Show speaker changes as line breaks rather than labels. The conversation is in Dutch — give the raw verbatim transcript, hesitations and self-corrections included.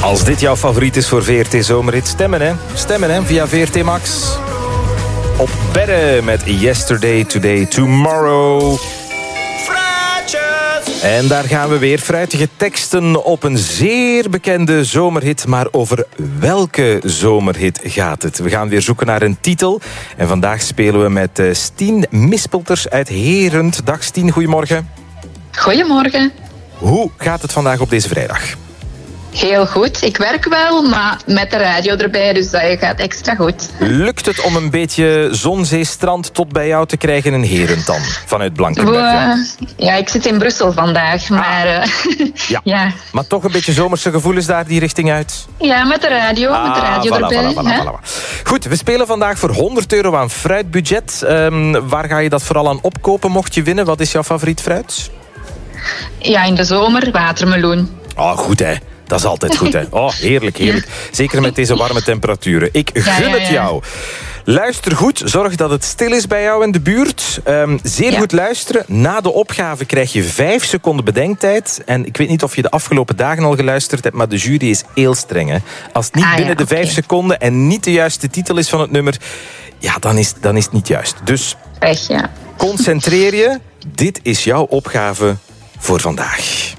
Als dit jouw favoriet is voor V R T Zomerhit, stemmen hè. Stemmen hè, via V R T Max. Op Berre met Yesterday, Today, Tomorrow. En daar gaan we weer. Fruitige teksten op een zeer bekende zomerhit. Maar over welke zomerhit gaat het? We gaan weer zoeken naar een titel. En vandaag spelen we met Stien Mispelters uit Herent. Dag Stien, goedemorgen.
Goedemorgen.
Hoe gaat het vandaag op deze vrijdag?
Heel goed. Ik werk wel, maar met de radio erbij, dus dat gaat extra goed.
Lukt het om een beetje zon, zee, strand tot bij jou te krijgen in Herent dan? Vanuit Blankenberg?
Uh, ja, ik zit in Brussel vandaag, maar... Uh,
ja.
ja.
Maar toch een beetje zomerse gevoelens daar die richting uit?
Ja, met de radio,
ah,
met de radio
voilà,
erbij.
Voilà, voilà, voilà. Goed, we spelen vandaag voor honderd euro aan fruitbudget. Um, waar ga je dat vooral aan opkopen mocht je winnen? Wat is jouw favoriet fruit?
Ja, in de zomer watermeloen.
Oh, goed hè. Dat is altijd goed, hè. Oh, heerlijk, heerlijk. Zeker met deze warme temperaturen. Ik gun ja, ja, ja. het jou. Luister goed, zorg dat het stil is bij jou in de buurt. Um, zeer ja. goed luisteren. Na de opgave krijg je vijf seconden bedenktijd. En ik weet niet of je de afgelopen dagen al geluisterd hebt, maar de jury is heel streng, hè. Als het niet ah, binnen ja, de vijf okay. seconden en niet de juiste titel is van het nummer, ja, dan is, dan is het niet juist. Dus
Echt, ja.
concentreer je. Dit is jouw opgave voor vandaag.